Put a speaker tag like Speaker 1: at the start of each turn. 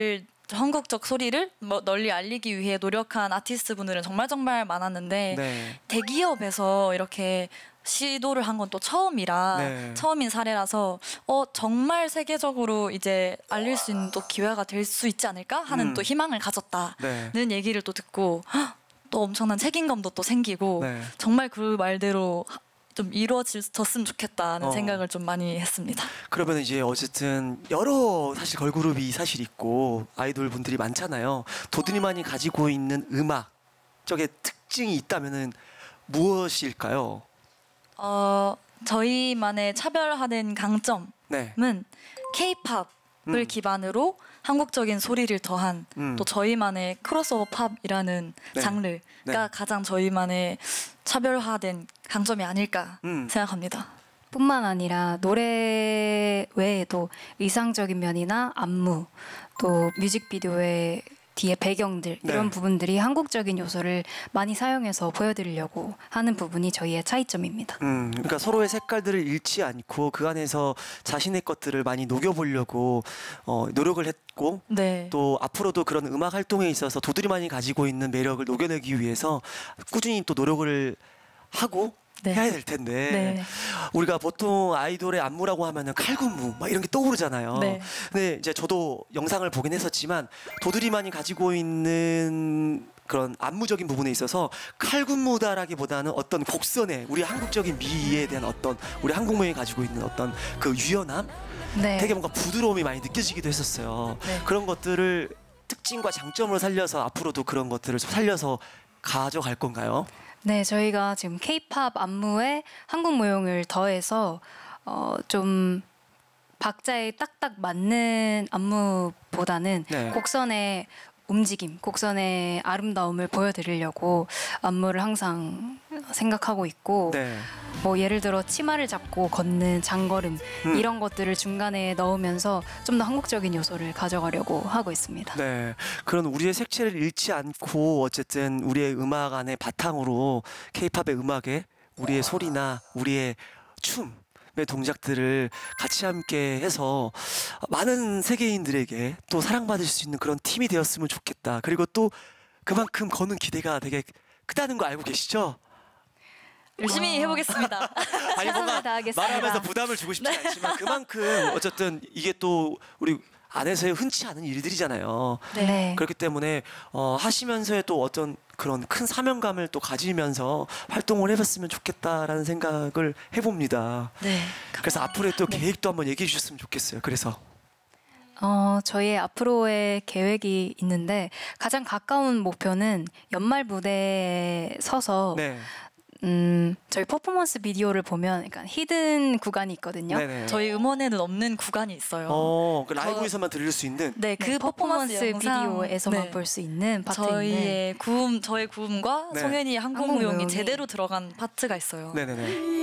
Speaker 1: 한국적 소리를 널리 알리기 위해 노력한 아티스트 분들은 정말 많았는데
Speaker 2: 네.
Speaker 1: 대기업에서 이렇게 시도를 한 건 또 처음이라
Speaker 2: 네.
Speaker 1: 처음인 사례라서 정말 세계적으로 이제 알릴 수 있는 또 기회가 될 수 있지 않을까 하는 또 희망을 가졌다는
Speaker 2: 네.
Speaker 1: 얘기를 또 듣고 또 엄청난 책임감도 또 생기고
Speaker 2: 네.
Speaker 1: 정말 그 말대로 좀 이루어졌으면 좋겠다는 생각을 좀 많이 했습니다.
Speaker 2: 그러면 이제 어쨌든 여러 사실 걸그룹이 사실 있고 아이돌 분들이 많잖아요. 도드니만이 가지고 있는 음악 쪽에 특징이 있다면은 무엇일까요?
Speaker 1: 저희만의 차별화된 강점은
Speaker 2: 네.
Speaker 1: K-팝을 기반으로 한국적인 소리를 더한 또 저희만의 크로스오버 팝이라는
Speaker 2: 네.
Speaker 1: 장르가
Speaker 2: 네.
Speaker 1: 가장 저희만의 차별화된 강점이 아닐까 생각합니다.
Speaker 3: 뿐만 아니라 노래 외에도 의상적인 면이나 안무, 또 뮤직비디오의 뒤에 배경들
Speaker 2: 네.
Speaker 3: 이런 부분들이 한국적인 요소를 많이 사용해서 보여드리려고 하는 부분이 저희의 차이점입니다.
Speaker 2: 그러니까 서로의 색깔들을 잃지 않고 그 안에서 자신의 것들을 많이 녹여보려고 노력을 했고
Speaker 1: 네.
Speaker 2: 또 앞으로도 그런 음악 활동에 있어서 도드리만이 가지고 있는 매력을 녹여내기 위해서 꾸준히 또 노력을 하고
Speaker 1: 네.
Speaker 2: 해야 될 텐데
Speaker 1: 네.
Speaker 2: 우리가 보통 아이돌의 안무라고 하면은 칼군무 막 이런 게 떠오르잖아요.
Speaker 1: 네.
Speaker 2: 근데 이제 저도 영상을 보긴 했었지만 도드리만이 가지고 있는 그런 안무적인 부분에 있어서 칼군무다라기보다는 어떤 곡선에 우리 한국적인 미에 대한 어떤 우리 한국무용이 가지고 있는 어떤 그 유연함,
Speaker 3: 네.
Speaker 2: 되게 뭔가 부드러움이 많이 느껴지기도 했었어요.
Speaker 1: 네.
Speaker 2: 그런 것들을 특징과 장점을 살려서 앞으로도 그런 것들을 살려서 가져갈 건가요?
Speaker 3: 네, 저희가 지금 K-팝 안무에 한국 무용을 더해서 좀 박자에 딱딱 맞는 안무보다는
Speaker 2: 네.
Speaker 3: 곡선의 움직임, 곡선의 아름다움을 보여드리려고 안무를 항상 생각하고 있고
Speaker 2: 네.
Speaker 3: 뭐 예를 들어 치마를 잡고 걷는 장걸음 이런 것들을 중간에 넣으면서 좀 더 한국적인 요소를 가져가려고 하고 있습니다.
Speaker 2: 네, 그런 우리의 색채를 잃지 않고 어쨌든 우리의 음악 안에 바탕으로 K-팝의 음악에 우리의 소리나 우리의 춤의 동작들을 같이 함께 해서 많은 세계인들에게 또 사랑받을 수 있는 그런 팀이 되었으면 좋겠다. 그리고 또 그만큼 거는 기대가 되게 크다는 거 알고 계시죠?
Speaker 1: 열심히 해보겠습니다.
Speaker 2: 아니 뭔가
Speaker 3: 최선을 다하겠습니다.
Speaker 2: 말하면서 부담을 주고 싶지 않지만 그만큼 어쨌든 이게 또 우리 안에서의 흔치 않은 일들이잖아요.
Speaker 3: 네.
Speaker 2: 그렇기 때문에 하시면서의 또 어떤 그런 큰 사명감을 또 가지면서 활동을 해봤으면 좋겠다라는 생각을 해봅니다.
Speaker 1: 네.
Speaker 2: 그래서 앞으로의 또 계획도 한번 얘기해 주셨으면 좋겠어요. 그래서
Speaker 3: 저희의 앞으로의 계획이 있는데 가장 가까운 목표는 연말 무대에 서서
Speaker 2: 네,
Speaker 3: 저희 퍼포먼스 비디오를 보면 약간 히든 구간이 있거든요.
Speaker 2: 네네.
Speaker 1: 저희 음원에는 없는 구간이 있어요.
Speaker 2: 그 라이브에서만 들을 수 있는.
Speaker 1: 네, 그
Speaker 3: 네,
Speaker 1: 퍼포먼스 영상,
Speaker 3: 비디오에서만
Speaker 1: 네.
Speaker 3: 볼 수 있는 파트인데
Speaker 1: 저희의 구음과
Speaker 2: 네.
Speaker 1: 송현이의 한국
Speaker 3: 한국
Speaker 1: 무용이
Speaker 3: 무용이
Speaker 1: 제대로 들어간 파트가 있어요.
Speaker 2: 네네네.